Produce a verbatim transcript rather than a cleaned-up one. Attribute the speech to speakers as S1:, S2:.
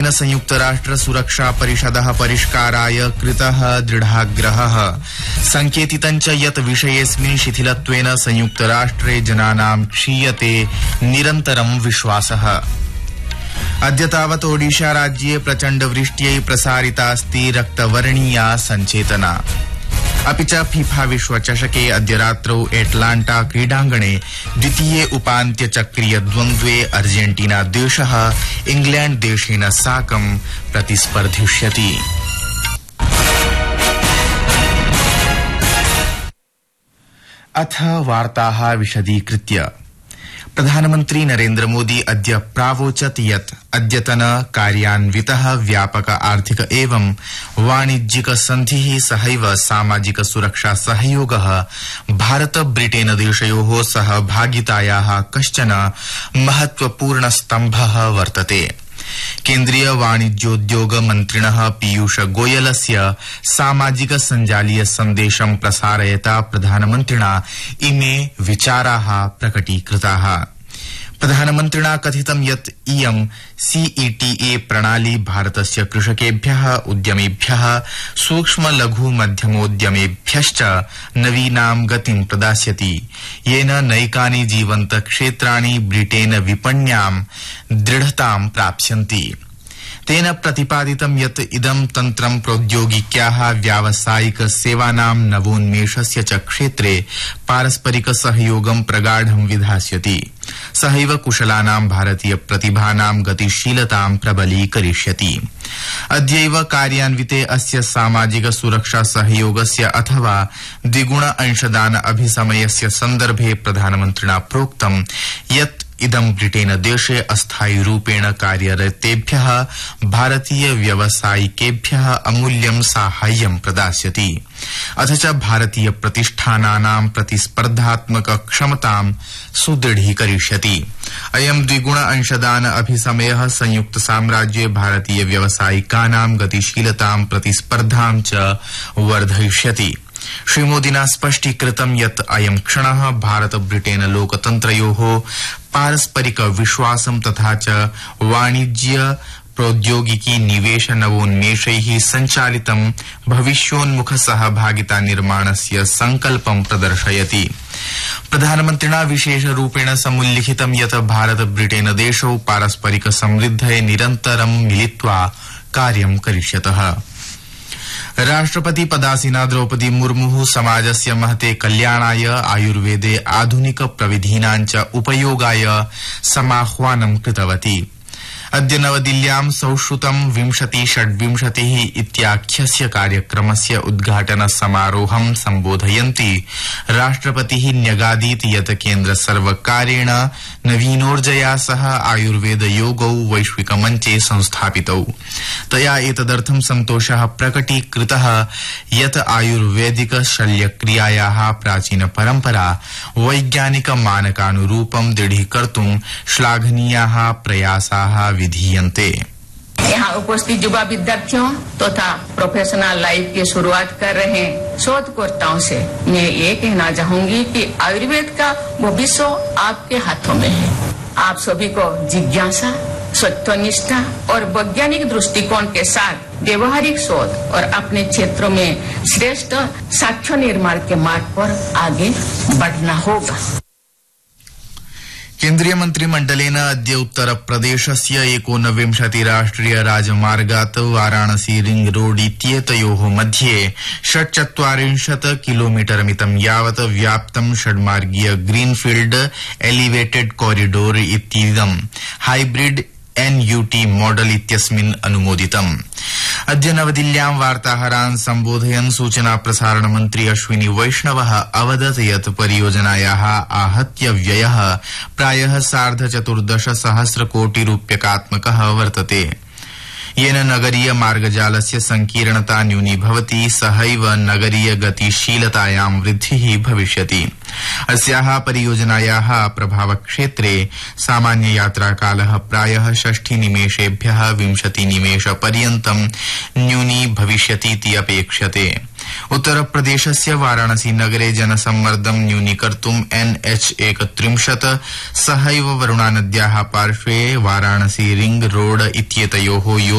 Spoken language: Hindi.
S1: भारतेन संयुक्तराष्ट्र सुरक्षा परिषदः परिष्काराय कृतः दृढाग्रहः संकेतितं च यत् विषयेऽस्मिन् शिथिलत्वेन संयुक्तराष्ट्रे जनानां क्षीयते निरन्तरं विश्वासः। अद्य तावत् ओडिशा राज्ये प्रचण्ड वृष्ट्यै प्रसारितास्ति रक्तवर्णीया सञ्चेतना। अपि च फीफा विश्वचषके अद्य रात्रौ एटलांटा क्रीडाङ्गणे द्वितीये उपान्त्यचक्रीय द्वन्द्वे अर्जेन्टीना देशः इंग्लैंड देशेन साकं प्रतिस्पर्धिष्यति। अथ वार्ताः विशदीकृत्य। प्रधानमन्त्री नरेन्द्र मोदी अद्य प्रावोचत् यत् अद्यतन कार्यान्वितः व्यापक आर्थिक एवं वाणिज्यिक सन्धिः सहैव सामाजिक सुरक्षा सहयोगः भारत ब्रिटेन देशयोः सहभागितायाः कश्चन महत्वपूर्ण स्तम्भः वर्तते। केन्द्रीय वाणिज्योद्योग मन्त्रिणः पीयूष गोयलस्य सामाजिक सञ्जालीय सन्देशं प्रसारयता प्रधानमन्त्रिणा इमे विचाराः प्रकटीकृताः। प्रधानमन्त्रिणा कथितं यत् इयं सीईटीए प्रणाली भारतस्य कृषकेभ्यः उद्यमेभ्यः सूक्ष्म लघु मध्यमोद्यमेभ्यश्च नवीनां गतिं प्रदास्यति, येन नैकानि जीवन्त क्षेत्राणि ब्रिटेन विपण्यां दृढतां प्राप्स्यन्ति। तेन प्रतिपादितं यत् इदं तन्त्रं प्रौद्योगिक्याः व्यावसायिक सेवानां नवोन्मेषस्य च क्षेत्रे पारस्परिक सहयोगं प्रगाढं विधास्यति, सहैव कुशलानां भारतीय प्रतिभानां गतिशीलतां प्रबलीकरिष्यति। अद्यैव कार्यान्विते अस्य सामाजिक सुरक्षा सहयोगस्य अथवा द्विगुण अंशदान अभिसमयस्य सन्दर्भे प्रधानमन्त्रिणा प्रोक्तं यत् इदं ब्रिटेन देशे अस्थायी रूपेण कार्यरतेभ्यः भारतीय व्यावसायिकेभ्यः अमूल्यं साहाय्यं प्रदास्यति, अथ च भारतीय प्रतिष्ठानानां प्रतिस्पर्धात्मक क्षमतां सुदृढीकरिष्यति। अयं द्विगुण अंशदान अभिसमयः संयुक्त साम्राज्ये भारतीय व्यावसायिकानां गतिशीलतां प्रतिस्पर्धां च वर्धयिष्यति। श्रीमोदिना स्पष्टीकृतं यत् अयं क्षणः भारत ब्रिटेन लोकतन्त्रयोः पारस्परिक विश्वासं तथा च वाणिज्य प्रौद्योगिकी निवेश नवोन्मेषैः सञ्चालितं भविष्योन्मुख सहभागिता निर्माणस्य संकल्पं प्रदर्शयति। प्रधानमन्त्रिणा विशेष रूपेण समुल्लिखितं यत् भारत ब्रिटेन देशौ पारस्परिक समृद्धये निरन्तरं मिलित्वा कार्यं करिष्यतः। राष्ट्रपति पदासीना द्रौपदी मुर्मुः समाजस्य महते कल्याणाय आयुर्वेदे आधुनिक प्रविधीनां च उपयोगाय समाह्वानं कृतवती। अद्य नवदिल्ल्यां संश्रुतं विंशति षड्विंशतिः इत्याख्यस्य कार्यक्रमस्य उद्घाटन समारोहं सम्बोधयन्ती राष्ट्रपतिः न्यगादीत् यत् केन्द्र सर्वकारेण नवीनोर्जया सह आयुर्वेद योगौ वैश्विक मञ्चे संस्थापितौ। तया एतदर्थं सन्तोषः प्रकटीकृतः यत् आयुर्वेदिक शल्यक्रियायाः प्राचीन परम्परा वैज्ञानिक मानकानुरूपं दृढीकर्तुं श्लाघनीयाः प्रयासाः विधीयन्ते।
S2: यहाँ उपस्थित युवा विद्यार्थियों तथा तो प्रोफेशनल लाइफ की शुरुआत कर रहे शोधकर्ताओं से मैं ये कहना चाहूंगी कि आयुर्वेद का भविष्य आपके हाथों में है। आप सभी को जिज्ञासा, सत्यनिष्ठा और वैज्ञानिक दृष्टिकोण के साथ व्यवहारिक शोध और अपने क्षेत्रों में श्रेष्ठ साक्ष्य निर्माण के मार्ग पर आगे बढ़ना होगा।
S1: केन्द्रीय मन्त्रिमण्डलेन अद्य उत्तर प्रदेशस्य एकोनविंशति राष्ट्रिय राजमार्गात् वाराणसी रिंग रोड इत्येतयोः मध्ये षट्चत्वारिंशत् किलोमीटर मितं यावत् व्याप्तं षड्मार्गीय greenfield elevated corridor इत्येदं hybrid NUT model इत्यस्मिन् अनुमोदितम्। अद्य नवदिल्ल्यां वार्ताहरान् सम्बोधयन् सूचना प्रसारण मन्त्री अश्विनी वैष्णवः अवदत् यत् परियोजनायाः आहत्य व्ययः प्रायः सार्ध चतुर्दश सहस्र कोटि रूप्यकात्मकः वर्तते, येन नगरीय मार्गजालस्य संकीर्णता न्यूनीभवति, सहैव नगरीय गतिशीलतायां वृद्धिः भविष्यति। अस्याः परियोजनायाः प्रभावक्षेत्रे सामान्य यात्राकालः प्रायः षष्टि निमेषेभ्यः विंशति निमेषपर्यन्तं न्यूनी भविष्यतीति अपेक्ष्यते। उत्तर प्रदेशस्य वाराणसी नगरे जनसम्मर्दं न्यूनीकर्तुं एनएच एकत्रिंशत् सहैव वरुणा नद्याः पार्श्वे वाराणसी रिंग रोड इत्येतयोः